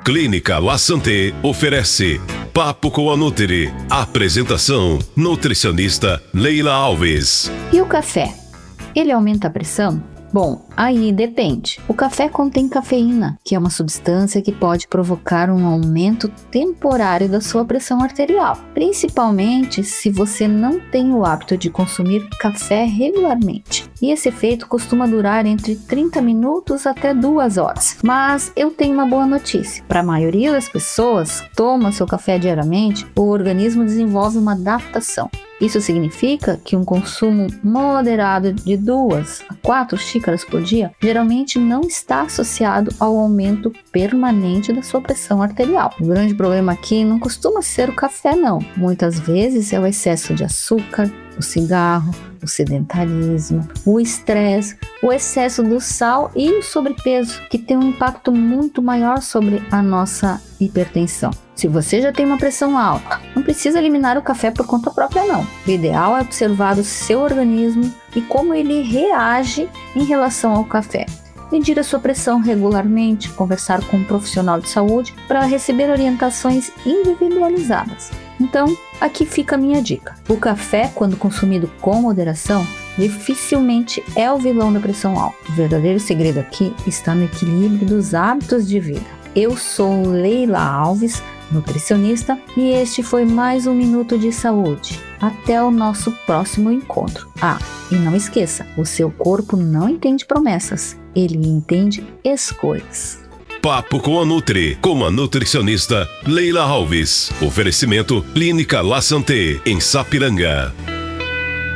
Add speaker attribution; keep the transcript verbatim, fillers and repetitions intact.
Speaker 1: Clínica La Santé oferece Papo com a Nutri. Apresentação, nutricionista Leila Alves.
Speaker 2: E o café? Ele aumenta a pressão? Bom, aí depende. O café contém cafeína, que é uma substância que pode provocar um aumento temporário da sua pressão arterial, principalmente se você não tem o hábito de consumir café regularmente. E esse efeito costuma durar entre trinta minutos até duas horas. Mas eu tenho uma boa notícia. Para a maioria das pessoas que toma seu café diariamente, o organismo desenvolve uma adaptação. Isso significa que um consumo moderado de duas a quatro xícaras por dia geralmente não está associado ao aumento permanente da sua pressão arterial. O grande problema aqui não costuma ser o café, não. Muitas vezes é o excesso de açúcar, o cigarro, o sedentarismo, o estresse, o excesso do sal e o sobrepeso, que tem um impacto muito maior sobre a nossa hipertensão. Se você já tem uma pressão alta, não precisa eliminar o café por conta própria, não. O ideal é observar o seu organismo e como ele reage em relação ao café. Medir a sua pressão regularmente, conversar com um profissional de saúde para receber orientações individualizadas. Então, aqui fica a minha dica. O café, quando consumido com moderação, dificilmente é o vilão da pressão alta. O verdadeiro segredo aqui está no equilíbrio dos hábitos de vida. Eu sou Leila Alves, nutricionista, e este foi mais um Minuto de Saúde. Até o nosso próximo encontro. Ah, e não esqueça, o seu corpo não entende promessas, ele entende escolhas.
Speaker 1: Papo com a Nutri, com a nutricionista Leila Alves. Oferecimento Clínica La Santé, em Sapiranga.